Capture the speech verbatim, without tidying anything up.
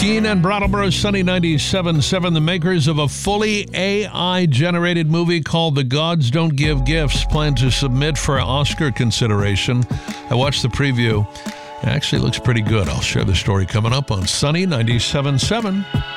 Gene and Brattleboro, Sunny ninety-seven point seven, the makers of a fully A I-generated movie called The Gods Don't Give Gifts, plan to submit for Oscar consideration. I watched the preview. It actually looks pretty good. I'll share the story coming up on Sunny ninety-seven point seven.